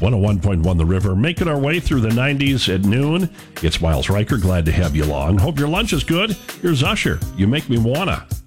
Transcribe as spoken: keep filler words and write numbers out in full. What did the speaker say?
one oh one point one The River, making our way through the nineties at noon. It's Miles Riker. Glad to have you along. Hope your lunch is good. Here's Usher. You Make Me Wanna.